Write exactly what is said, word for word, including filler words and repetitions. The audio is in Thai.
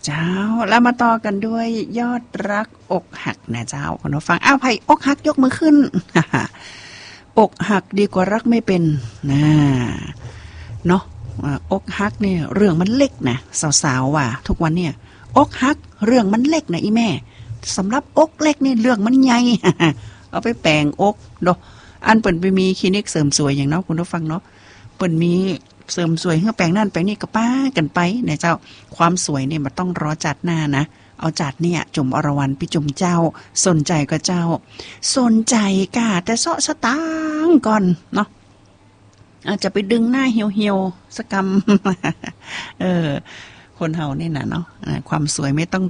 เจ้าแล้วมาต่อกันด้วยยอดรักอกหักนะเจ้าคุณผู้ฟังอ้าวไผอกหักยกมือขึ้น อกหักดีกว่ารักไม่เป็นนะเนาะอกหักเนี่ยเรื่องมันเล็กนะสาวๆว่าทุกวันเนี่ยอกหักเรื่องมันเล็กนะอีแม่สำหรับอกเล็กนี่เรื่องมันใหญ่ เอาไปแปลงอกเนาะอันเปิ่นไปมีคลินิกเสริมสวยอย่างเนาะคุณผู้ฟังเนาะเปิ่นมีเสริมสวยเฮือแปลงนั่นแปลงนี่ก็ป้ากันไปเนี่ยเจ้าความสวยเนี่ยมันต้องรอจัดหน้านะเอาจัดเนี่ยจุ่มอรวรรณพี่จุ่มเจ้าสนใจก็เจ้าสนใจกะแต่เสาะสตางค์ก่อนเนาะอาจจะไปดึงหน้าเหี่ยวๆสักกำ เออคนเฮานี่น่ะเนาะความสวยไม่ต้อง